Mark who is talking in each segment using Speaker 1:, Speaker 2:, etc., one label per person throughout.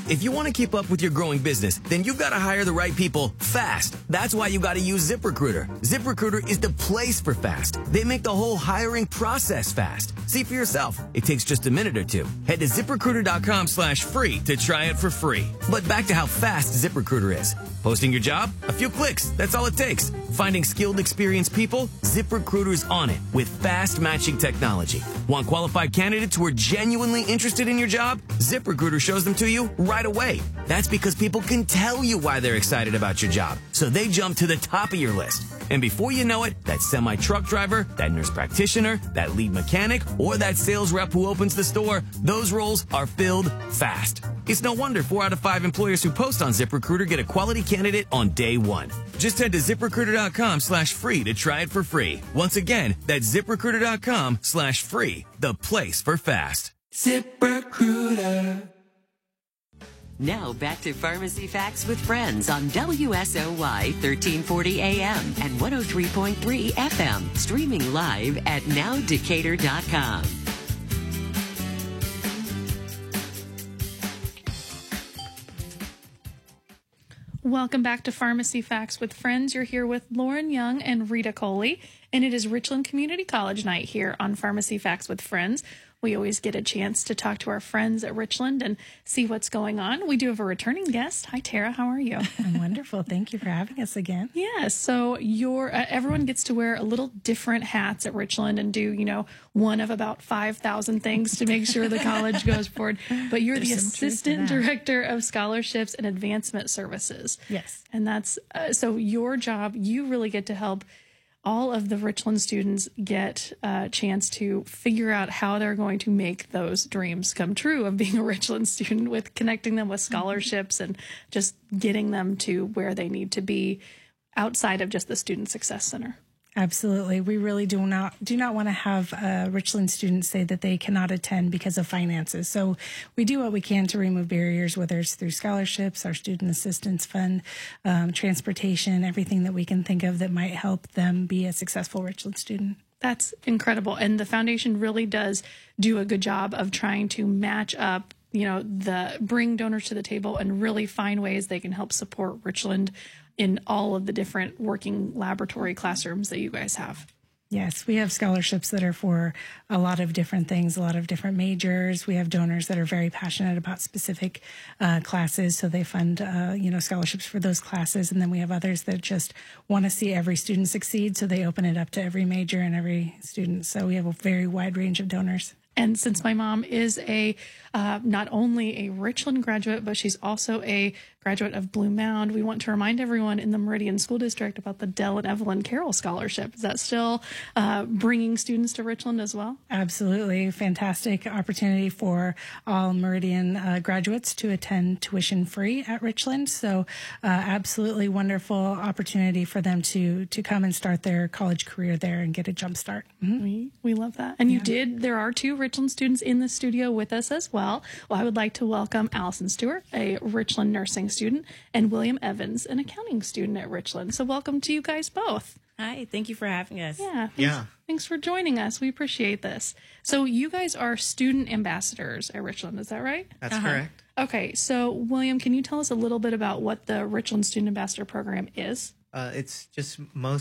Speaker 1: If you want to keep up with your growing business, then you've got to hire the right people fast. That's why you got to use ZipRecruiter. ZipRecruiter is the place for fast. They make the whole hiring process fast. See for yourself. It takes just a minute or two. Head to ZipRecruiter.com/free to try it for free. But back to how fast ZipRecruiter is. Posting your job? A few clicks. That's all it takes. Finding skilled, experienced people? ZipRecruiter's on it with fast matching technology. Want qualified candidates who are genuinely interested in your job? ZipRecruiter shows them to you right away. That's because people can tell you why they're excited about your job, so they jump to the top of your list. And before you know it, that semi-truck driver, that nurse practitioner, that lead mechanic, or that sales rep who opens the store, those roles are filled fast. It's no wonder 4 out of 5 employers who post on ZipRecruiter get a quality candidate on day one. Just head to ZipRecruiter.com/free to try it for free. Once again, that's ZipRecruiter.com/free, the place for fast. ZipRecruiter.
Speaker 2: Now back to Pharmacy Facts with Friends on WSOY 1340 AM and 103.3 FM. Streaming live at nowdecatur.com.
Speaker 3: Welcome back to Pharmacy Facts with Friends. You're here with Lauren Young and Rita Coley, and it is Richland Community College night here on Pharmacy Facts with Friends. We always get a chance to talk to our friends at Richland and see what's going on. We do have a returning guest. Hi, Tara. How are you?
Speaker 4: I'm wonderful. Thank you for having us again.
Speaker 3: Yeah. So everyone gets to wear a little different hats at Richland and do, one of about 5,000 things to make sure the college goes forward. But you're the Assistant Director of Scholarships and Advancement Services.
Speaker 4: Yes.
Speaker 3: And that's so your job, you really get to help all of the Richland students get a chance to figure out how they're going to make those dreams come true of being a Richland student, with connecting them with scholarships and just getting them to where they need to be outside of just the Student Success Center.
Speaker 4: Absolutely. We really do not want to have Richland students say that they cannot attend because of finances. So we do what we can to remove barriers, whether it's through scholarships, our student assistance fund, transportation, everything that we can think of that might help them be a successful Richland student.
Speaker 3: That's incredible. And the foundation really does do a good job of trying to match up, bring donors to the table and really find ways they can help support Richland in all of the different working laboratory classrooms that you guys have.
Speaker 4: Yes, we have scholarships that are for a lot of different things, a lot of different majors. We have donors that are very passionate about specific classes, so they fund, scholarships for those classes. And then we have others that just want to see every student succeed, so they open it up to every major and every student. So we have a very wide range of donors.
Speaker 3: And since my mom is not only a Richland graduate, but she's also a graduate of Blue Mound, we want to remind everyone in the Meridian School District about the Dell and Evelyn Carroll Scholarship. Is that still bringing students to Richland as well?
Speaker 4: Absolutely. Fantastic opportunity for all Meridian graduates to attend tuition free at Richland. So absolutely wonderful opportunity for them to come and start their college career there and get a jump start. Mm-hmm.
Speaker 3: We love that. And there are 2 Richland students in the studio with us as well. I would like to welcome Allison Stewart, a Richland nursing student, and William Evans, an accounting student at Richland. So welcome to you guys both.
Speaker 5: Hi, thank you for having us.
Speaker 3: Thanks for joining us. We appreciate this. So you guys are student ambassadors at Richland, is that right?
Speaker 6: That's correct.
Speaker 3: Okay, so William, can you tell us a little bit about what the Richland Student Ambassador Program is?
Speaker 6: It's just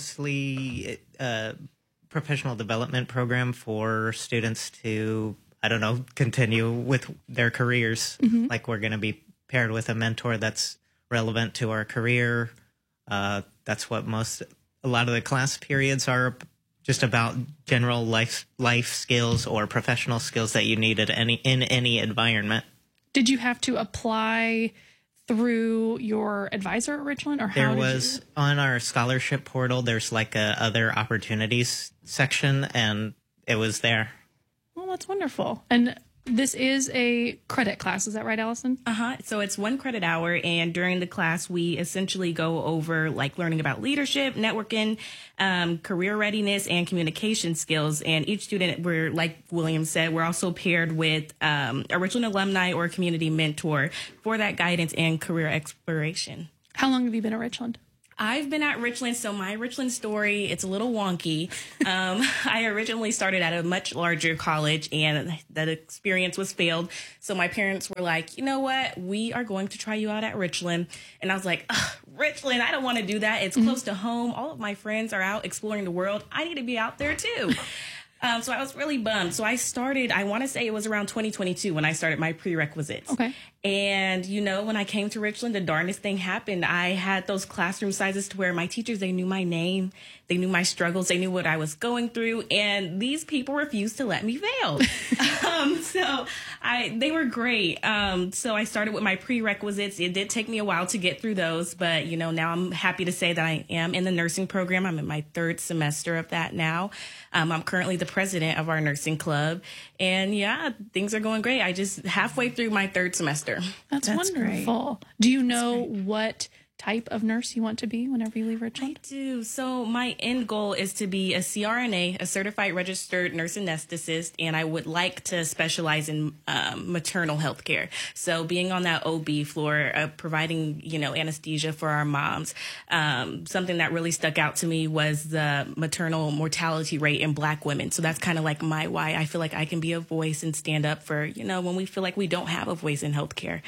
Speaker 6: mostly a professional development program for students to, continue with their careers. Mm-hmm. Like, we're going to be paired with a mentor that's relevant to our career. That's what a lot of the class periods are, just about general life skills or professional skills that you need in any environment.
Speaker 3: Did you have to apply through your advisor at Richland, or how
Speaker 6: on our scholarship portal, there's like a other opportunities section, and it was there.
Speaker 3: Well, that's wonderful. And this is a credit class. Is that right, Allison?
Speaker 5: So it's 1 credit hour, and during the class, we essentially go over learning about leadership, networking, career readiness, and communication skills. And each student, like William said, we're also paired with a Richland alumni or a community mentor for that guidance and career exploration.
Speaker 3: How long have you been at Richland?
Speaker 5: I've been at Richland, so my Richland story, it's a little wonky. I originally started at a much larger college, and that experience was failed. So my parents were like, you know what? We are going to try you out at Richland. And I was like, Richland, I don't want to do that. It's close to home. All of my friends are out exploring the world. I need to be out there too. So I was really bummed. So I want to say it was around 2022 when I started my prerequisites.
Speaker 3: Okay.
Speaker 5: And, when I came to Richland, the darndest thing happened. I had those classroom sizes to where my teachers, they knew my name. They knew my struggles. They knew what I was going through. And these people refused to let me fail. They were great. So I started with my prerequisites. It did take me a while to get through those. But, now I'm happy to say that I am in the nursing program. I'm in my 3rd semester of that now. I'm currently the president of our nursing club. And yeah, things are going great. I just halfway through my 3rd semester.
Speaker 3: That's wonderful. Great. Do you know what type of nurse you want to be whenever you leave Richland?
Speaker 5: I do. So my end goal is to be a CRNA, a certified registered nurse anesthetist, and I would like to specialize in maternal health care. So being on that OB floor, providing, anesthesia for our moms. Something that really stuck out to me was the maternal mortality rate in Black women. So that's kind of like my why. I feel like I can be a voice and stand up for, when we feel like we don't have a voice in healthcare.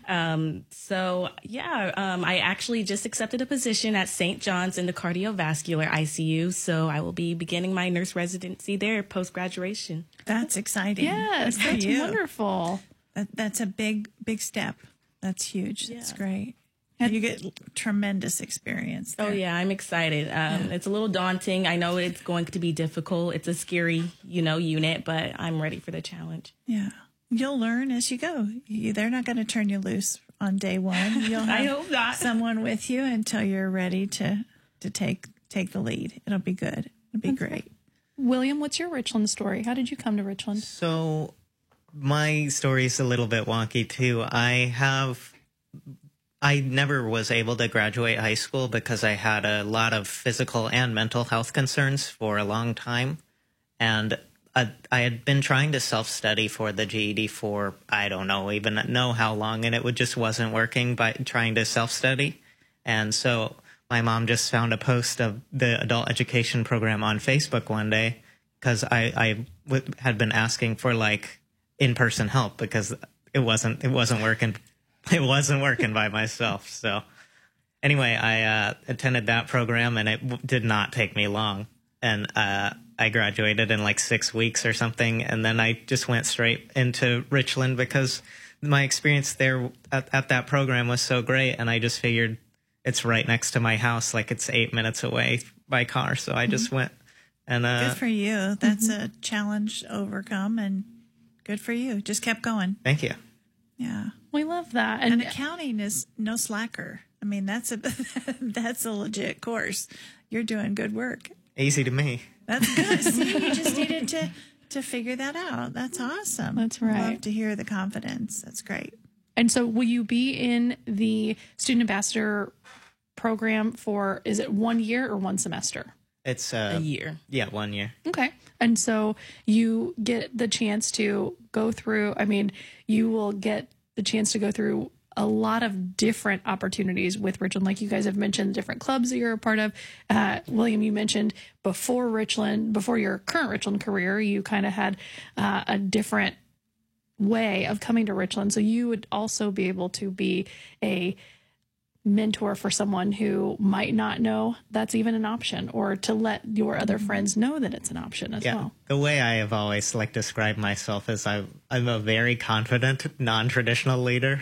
Speaker 5: I actually just accepted a position at St. John's in the cardiovascular ICU. So I will be beginning my nurse residency there post-graduation.
Speaker 7: That's exciting.
Speaker 3: Yes, that's wonderful.
Speaker 7: That's a big step. That's huge. That's great. And you get tremendous experience there.
Speaker 5: Oh, yeah, I'm excited. It's a little daunting. I know it's going to be difficult. It's a scary, unit, but I'm ready for the challenge.
Speaker 7: Yeah. You'll learn as you go. They're not going to turn you loose on day one. You'll have
Speaker 5: I hope not.
Speaker 7: Someone with you until you're ready to take the lead. It'll be good. It'll be great.
Speaker 3: William, what's your Richland story? How did you come to Richland?
Speaker 6: So my story is a little bit wonky too. I never was able to graduate high school because I had a lot of physical and mental health concerns for a long time. And I had been trying to self-study for the GED for, I don't even know how long, and it just wasn't working by trying to self-study. And so my mom just found a post of the adult education program on Facebook one day because I had been asking for in-person help because it wasn't working. It wasn't working by myself. So anyway, I attended that program, and it did not take me long. And I graduated in 6 weeks or something, and then I just went straight into Richland because my experience there at that program was so great, and I just figured it's right next to my house, it's 8 minutes away by car, so I just went. And
Speaker 7: good for you. That's a challenge to overcome, and good for you. Just kept going.
Speaker 6: Thank you.
Speaker 7: Yeah,
Speaker 3: we love that.
Speaker 7: And accounting is no slacker. I mean, that's a legit course. You're doing good work.
Speaker 6: Easy to me.
Speaker 7: That's good. See, you just needed to figure that out. That's awesome.
Speaker 3: That's right.
Speaker 7: I love to hear the confidence. That's great.
Speaker 3: And so will you be in the student ambassador program for, is it 1 year or 1 semester?
Speaker 6: It's
Speaker 5: a year.
Speaker 6: Yeah, 1 year.
Speaker 3: Okay. And so you get the chance to go through, you will get the chance to go through a lot of different opportunities with Richland. Like you guys have mentioned, different clubs that you're a part of. William, you mentioned before your current Richland career, you kind of had a different way of coming to Richland. So you would also be able to be a mentor for someone who might not know that's even an option, or to let your other friends know that it's an option as well.
Speaker 6: The way I have always described myself is I'm a very confident, non-traditional leader.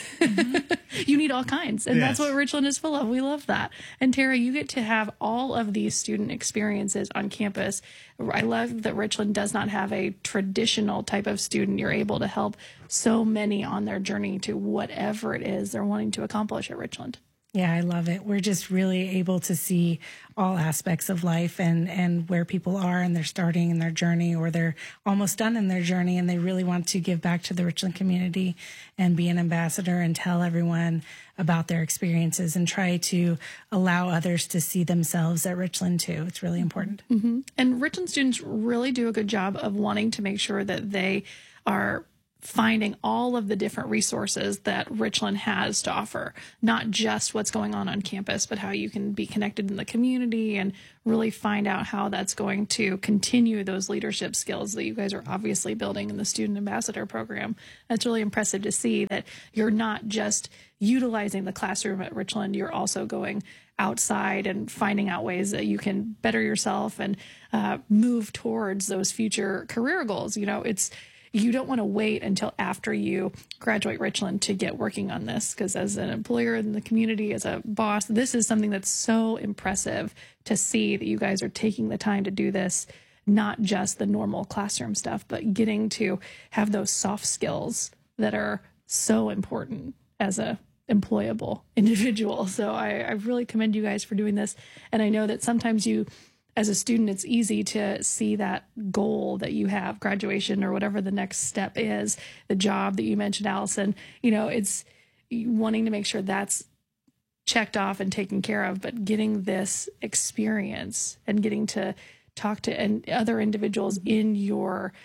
Speaker 3: You need all kinds, and that's what Richland is full of. We love that. And Tara, you get to have all of these student experiences on campus. I love that Richland does not have a traditional type of student. You're able to help so many on their journey to whatever it is they're wanting to accomplish at Richland.
Speaker 4: Yeah, I love it. We're just really able to see all aspects of life and where people are, and they're starting in their journey, or they're almost done in their journey, and they really want to give back to the Richland community and be an ambassador and tell everyone about their experiences and try to allow others to see themselves at Richland too. It's really important.
Speaker 3: Mm-hmm. And Richland students really do a good job of wanting to make sure that they are finding all of the different resources that Richland has to offer, not just what's going on campus, but how you can be connected in the community and really find out how that's going to continue those leadership skills that you guys are obviously building in the student ambassador program. That's really impressive to see that you're not just utilizing the classroom at Richland, you're also going outside and finding out ways that you can better yourself and move towards those future career goals. You don't want to wait until after you graduate Richland to get working on this, because as an employer in the community, as a boss, this is something that's so impressive to see that you guys are taking the time to do this, not just the normal classroom stuff, but getting to have those soft skills that are so important as a employable individual. So I really commend you guys for doing this. And I know that sometimes as a student, it's easy to see that goal that you have, graduation or whatever the next step is, the job that you mentioned, Allison. It's wanting to make sure that's checked off and taken care of, but getting this experience and getting to talk to other individuals in your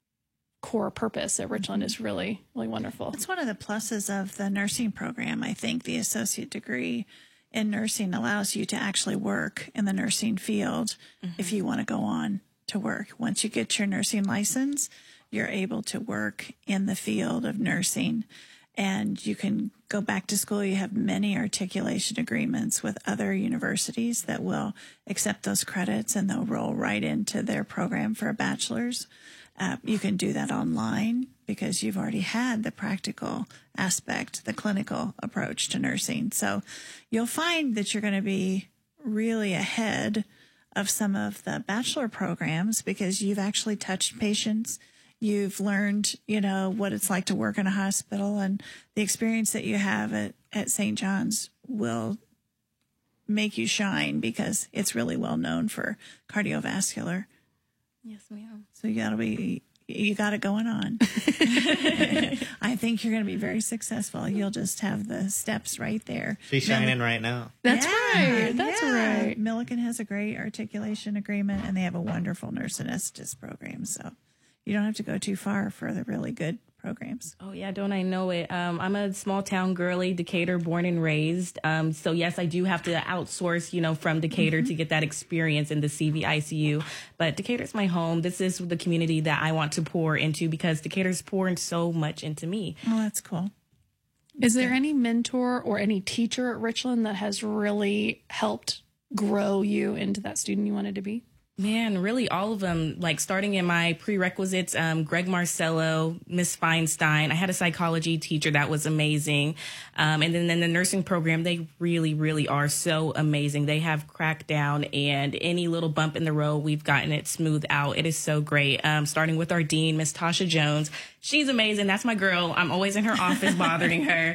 Speaker 3: core purpose at Richland is really, really wonderful.
Speaker 7: It's one of the pluses of the nursing program. I think the associate degree in nursing allows you to actually work in the nursing field if you want to go on to work. Once you get your nursing license, you're able to work in the field of nursing, and you can go back to school. You have many articulation agreements with other universities that will accept those credits, and they'll roll right into their program for a bachelor's. You can do that online because you've already had the practical aspect, the clinical approach to nursing. So you'll find that you're going to be really ahead of some of the bachelor programs because you've actually touched patients. You've learned, what it's like to work in a hospital, and the experience that you have at St. John's will make you shine because it's really well known for cardiovascular.
Speaker 5: Yes, ma'am.
Speaker 7: So you got it going on. I think you're going to be very successful. You'll just have the steps right there.
Speaker 6: She's shining right now.
Speaker 3: That's right. That's right.
Speaker 7: Millikan has a great articulation agreement, and they have a wonderful nurse anesthetist program. So you don't have to go too far for the really good programs.
Speaker 5: Oh, yeah, don't I know it? I'm a small town girly, Decatur born and raised. So, yes, I do have to outsource, from Decatur to get that experience in the CVICU. But Decatur's my home. This is the community that I want to pour into because Decatur's pouring so much into me.
Speaker 7: Oh, that's cool.
Speaker 3: Is there any mentor or any teacher at Richland that has really helped grow you into that student you wanted to be?
Speaker 5: Man, really all of them, like starting in my prerequisites, Greg Marcello, Miss Feinstein. I had a psychology teacher that was amazing. And then in the nursing program, they really, really are so amazing. They have cracked down, and any little bump in the road, we've gotten it smoothed out. It is so great. Starting with our dean, Miss Tasha Jones. She's amazing. That's my girl. I'm always in her office bothering her.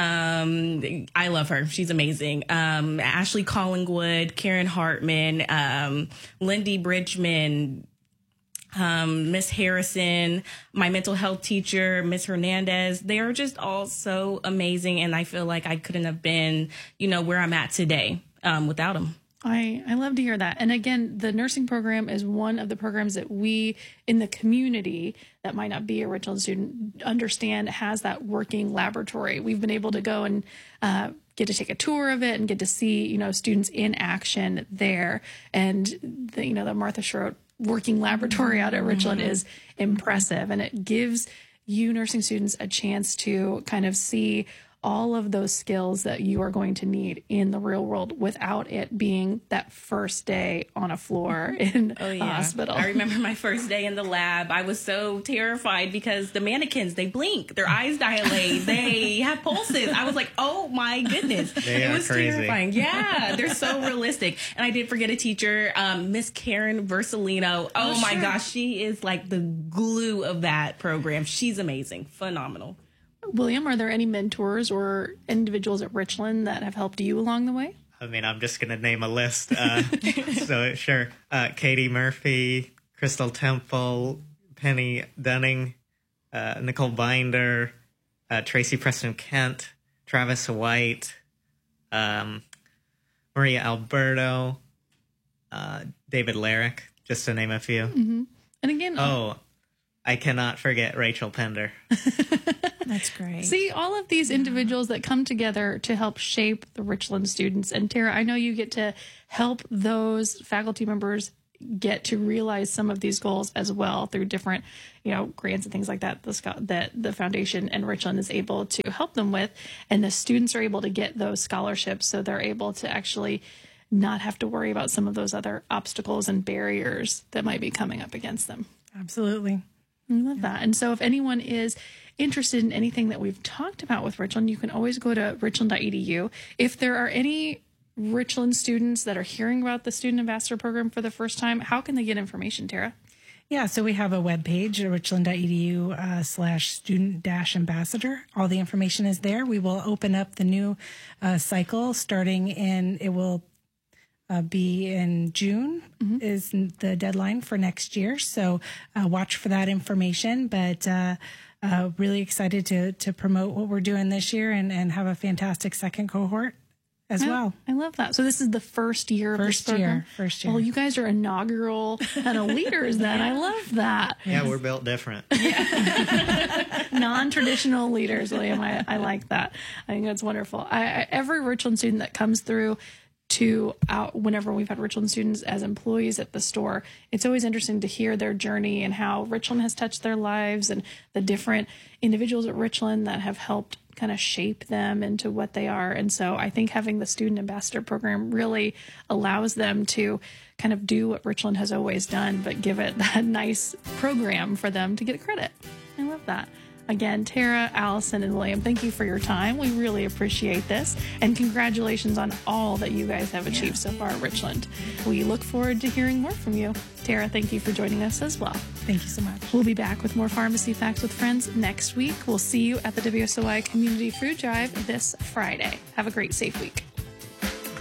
Speaker 5: I love her. She's amazing. Ashley Collingwood, Karen Hartman, Lindy Bridgman, Miss Harrison, my mental health teacher, Miss Hernandez. They are just all so amazing. And I feel like I couldn't have been, where I'm at today without them.
Speaker 3: I love to hear that. And again, the nursing program is one of the programs that we in the community that might not be a Richland student understand has that working laboratory. We've been able to go and get to take a tour of it and get to see, students in action there. And the Martha Schroet working laboratory out at Richland is impressive. And it gives you nursing students a chance to kind of see all of those skills that you are going to need in the real world without it being that first day on a floor in a hospital.
Speaker 5: I remember my first day in the lab. I was so terrified because the mannequins, they blink, their eyes dilate, they have pulses. I was like, oh my goodness.
Speaker 6: It was crazy.
Speaker 5: Terrifying. Yeah, they're so realistic. And I did forget a teacher, Miss Karen Versalino. Oh my gosh, she is like the glue of that program. She's amazing. Phenomenal.
Speaker 3: William, are there any mentors or individuals at Richland that have helped you along the way?
Speaker 6: I mean, I'm just going to name a list. So, sure. Katie Murphy, Crystal Temple, Penny Dunning, Nicole Binder, Tracy Preston Kent, Travis White, Maria Alberto, David Larrick, just to name a few.
Speaker 3: Mm-hmm. And again...
Speaker 6: I cannot forget Rachel Pender.
Speaker 7: That's great.
Speaker 3: See, all of these individuals that come together to help shape the Richland students. And Tara, I know you get to help those faculty members get to realize some of these goals as well through different, grants and things like that that the foundation and Richland is able to help them with. And the students are able to get those scholarships, so they're able to actually not have to worry about some of those other obstacles and barriers that might be coming up against them.
Speaker 4: Absolutely.
Speaker 3: I love that. And so if anyone is interested in anything that we've talked about with Richland, you can always go to richland.edu. If there are any Richland students that are hearing about the Student Ambassador Program for the first time, how can they get information, Tara?
Speaker 4: Yeah, so we have a webpage, richland.edu/student-ambassador. All the information is there. We will open up the new cycle starting it will be in June is the deadline for next year. So watch for that information. But really excited to promote what we're doing this year and have a fantastic second cohort as well.
Speaker 3: I love that. So this is the first year of this program?
Speaker 4: First year.
Speaker 3: Well, you guys are inaugural kind of leaders then. I love that.
Speaker 6: Yeah, we're built different.
Speaker 3: Non-traditional leaders, William. I like that. I think that's wonderful. Every Richland student that comes through whenever we've had Richland students as employees at the store, it's always interesting to hear their journey and how Richland has touched their lives and the different individuals at Richland that have helped kind of shape them into what they are. And so I think having the Student Ambassador Program really allows them to kind of do what Richland has always done, but give it that nice program for them to get credit. I love that. Again, Tara, Allison, and William, thank you for your time. We really appreciate this. And congratulations on all that you guys have achieved so far at Richland. We look forward to hearing more from you. Tara, thank you for joining us as well.
Speaker 4: Thank you so much.
Speaker 3: We'll be back with more Pharmacy Facts with Friends next week. We'll see you at the WSOY Community Food Drive this Friday. Have a great, safe week.